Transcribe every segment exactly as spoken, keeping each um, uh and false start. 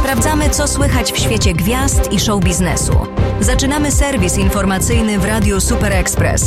Sprawdzamy, co słychać w świecie gwiazd i show biznesu. Zaczynamy serwis informacyjny w Radiu Super Express.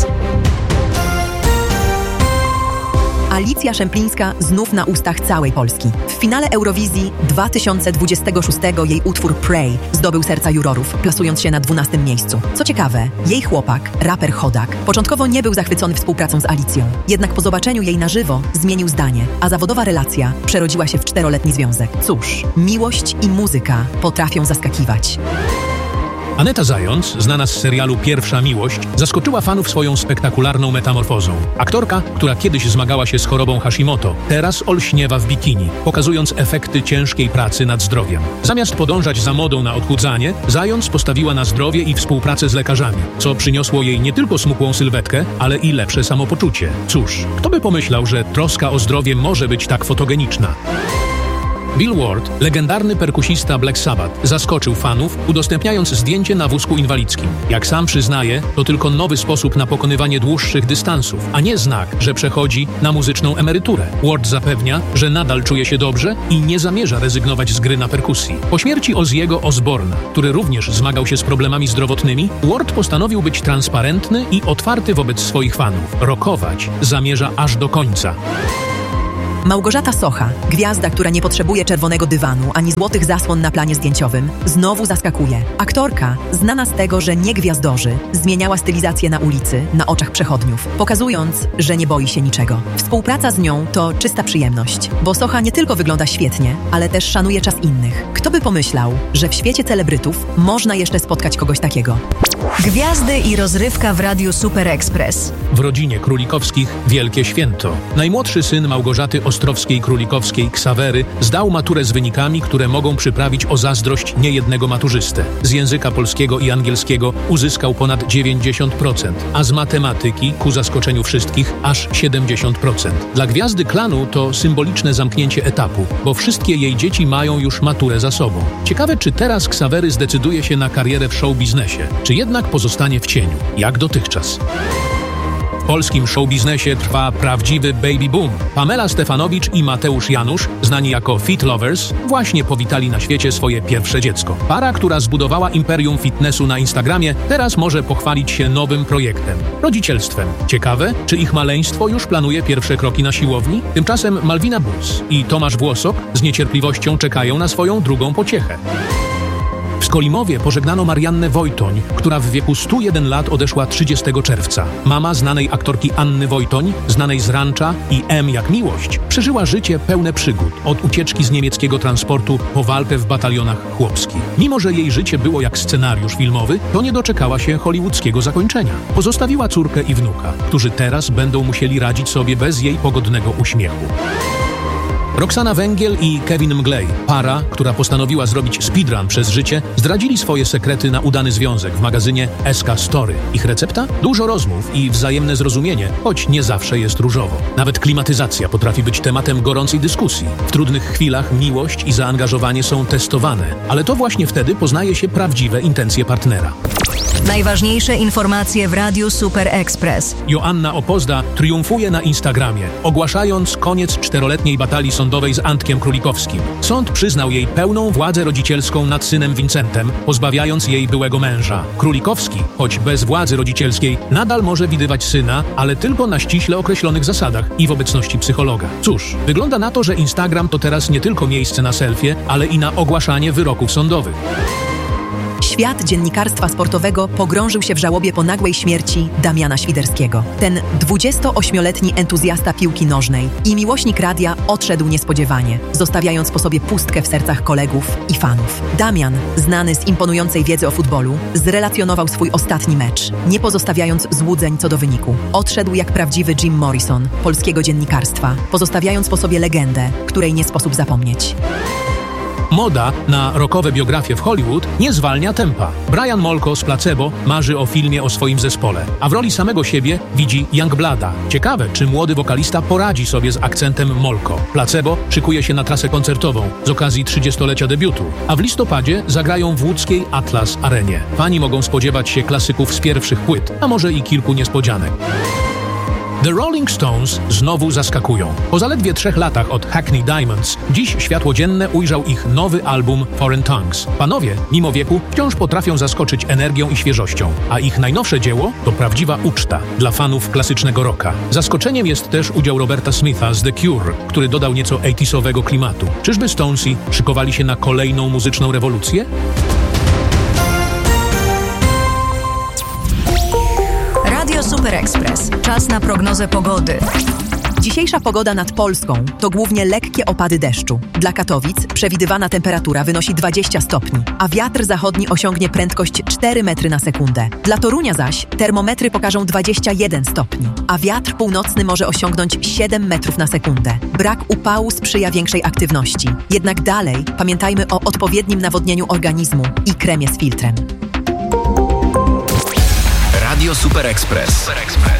Alicja Szemplińska znów na ustach całej Polski. W finale Eurowizji dwa tysiące dwudziestego szóstego jej utwór Pray zdobył serca jurorów, plasując się na dwunastym miejscu. Co ciekawe, jej chłopak, raper Chodak, początkowo nie był zachwycony współpracą z Alicją. Jednak po zobaczeniu jej na żywo zmienił zdanie, a zawodowa relacja przerodziła się w czteroletni związek. Cóż, miłość i muzyka potrafią zaskakiwać. Aneta Zając, znana z serialu Pierwsza Miłość, zaskoczyła fanów swoją spektakularną metamorfozą. Aktorka, która kiedyś zmagała się z chorobą Hashimoto, teraz olśniewa w bikini, pokazując efekty ciężkiej pracy nad zdrowiem. Zamiast podążać za modą na odchudzanie, Zając postawiła na zdrowie i współpracę z lekarzami, co przyniosło jej nie tylko smukłą sylwetkę, ale i lepsze samopoczucie. Cóż, kto by pomyślał, że troska o zdrowie może być tak fotogeniczna? Bill Ward, legendarny perkusista Black Sabbath, zaskoczył fanów, udostępniając zdjęcie na wózku inwalidzkim. Jak sam przyznaje, to tylko nowy sposób na pokonywanie dłuższych dystansów, a nie znak, że przechodzi na muzyczną emeryturę. Ward zapewnia, że nadal czuje się dobrze i nie zamierza rezygnować z gry na perkusji. Po śmierci Ozzy'ego Osbourna, który również zmagał się z problemami zdrowotnymi, Ward postanowił być transparentny i otwarty wobec swoich fanów. Rockować zamierza aż do końca. Małgorzata Socha, gwiazda, która nie potrzebuje czerwonego dywanu ani złotych zasłon na planie zdjęciowym, znowu zaskakuje. Aktorka, znana z tego, że nie gwiazdorzy, zmieniała stylizację na ulicy, na oczach przechodniów, pokazując, że nie boi się niczego. Współpraca z nią to czysta przyjemność, bo Socha nie tylko wygląda świetnie, ale też szanuje czas innych. Kto by pomyślał, że w świecie celebrytów można jeszcze spotkać kogoś takiego? Gwiazdy i rozrywka w Radiu Super Express. W rodzinie Królikowskich wielkie święto. Najmłodszy syn Małgorzaty Ostrowskiej-Królikowskiej, Ksawery, zdał maturę z wynikami, które mogą przyprawić o zazdrość niejednego maturzystę. Z języka polskiego i angielskiego uzyskał ponad dziewięćdziesiąt procent, a z matematyki, ku zaskoczeniu wszystkich, aż siedemdziesiąt procent. Dla gwiazdy klanu to symboliczne zamknięcie etapu, bo wszystkie jej dzieci mają już maturę za sobą. Ciekawe, czy teraz Ksawery zdecyduje się na karierę w show-biznesie, czy jednak pozostanie w cieniu, jak dotychczas. W polskim showbiznesie trwa prawdziwy baby boom. Pamela Stefanowicz i Mateusz Janusz, znani jako Fit Lovers, właśnie powitali na świecie swoje pierwsze dziecko. Para, która zbudowała imperium fitnessu na Instagramie, teraz może pochwalić się nowym projektem – rodzicielstwem. Ciekawe, czy ich maleństwo już planuje pierwsze kroki na siłowni? Tymczasem Malwina Bus i Tomasz Włosok z niecierpliwością czekają na swoją drugą pociechę. W Skolimowie pożegnano Mariannę Wojtoń, która w wieku stu jeden lat odeszła trzydziestego czerwca. Mama znanej aktorki Anny Wojtoń, znanej z Rancza i M jak Miłość, przeżyła życie pełne przygód, od ucieczki z niemieckiego transportu po walkę w batalionach chłopskich. Mimo że jej życie było jak scenariusz filmowy, to nie doczekała się hollywoodzkiego zakończenia. Pozostawiła córkę i wnuka, którzy teraz będą musieli radzić sobie bez jej pogodnego uśmiechu. Roxana Węgiel i Kevin Mglej, para, która postanowiła zrobić speedrun przez życie, zdradzili swoje sekrety na udany związek w magazynie S K Story. Ich recepta? Dużo rozmów i wzajemne zrozumienie, choć nie zawsze jest różowo. Nawet klimatyzacja potrafi być tematem gorącej dyskusji. W trudnych chwilach miłość i zaangażowanie są testowane, ale to właśnie wtedy poznaje się prawdziwe intencje partnera. Najważniejsze informacje w Radiu Super Express. Joanna Opozda triumfuje na Instagramie, ogłaszając koniec czteroletniej batalii sądowej z Antkiem Królikowskim. Sąd przyznał jej pełną władzę rodzicielską nad synem Wincentem, pozbawiając jej byłego męża. Królikowski, choć bez władzy rodzicielskiej, nadal może widywać syna, ale tylko na ściśle określonych zasadach i w obecności psychologa. Cóż, wygląda na to, że Instagram to teraz nie tylko miejsce na selfie, ale i na ogłaszanie wyroków sądowych. Świat dziennikarstwa sportowego pogrążył się w żałobie po nagłej śmierci Damiana Świderskiego. Ten dwudziestoośmioletni entuzjasta piłki nożnej i miłośnik radia odszedł niespodziewanie, zostawiając po sobie pustkę w sercach kolegów i fanów. Damian, znany z imponującej wiedzy o futbolu, zrelacjonował swój ostatni mecz, nie pozostawiając złudzeń co do wyniku. Odszedł jak prawdziwy Jim Morrison polskiego dziennikarstwa, pozostawiając po sobie legendę, której nie sposób zapomnieć. Moda na rockowe biografie w Hollywood nie zwalnia tempa. Brian Molko z Placebo marzy o filmie o swoim zespole, a w roli samego siebie widzi Youngblada. Ciekawe, czy młody wokalista poradzi sobie z akcentem Molko. Placebo szykuje się na trasę koncertową z okazji trzydziestolecia debiutu, a w listopadzie zagrają w łódzkiej Atlas Arenie. Fani mogą spodziewać się klasyków z pierwszych płyt, a może i kilku niespodzianek. The Rolling Stones znowu zaskakują. Po zaledwie trzech latach od Hackney Diamonds, dziś światło dzienne ujrzał ich nowy album Foreign Tongues. Panowie, mimo wieku, wciąż potrafią zaskoczyć energią i świeżością, a ich najnowsze dzieło to prawdziwa uczta dla fanów klasycznego rocka. Zaskoczeniem jest też udział Roberta Smitha z The Cure, który dodał nieco osiemdziesiątego klimatu. Czyżby Stonesi szykowali się na kolejną muzyczną rewolucję? Radio Super Express. Czas na prognozę pogody. Dzisiejsza pogoda nad Polską to głównie lekkie opady deszczu. Dla Katowic przewidywana temperatura wynosi dwadzieścia stopni, a wiatr zachodni osiągnie prędkość cztery metry na sekundę. Dla Torunia zaś termometry pokażą dwadzieścia jeden stopni, a wiatr północny może osiągnąć siedem metrów na sekundę. Brak upału sprzyja większej aktywności. Jednak dalej pamiętajmy o odpowiednim nawodnieniu organizmu i kremie z filtrem. Radio Super Express.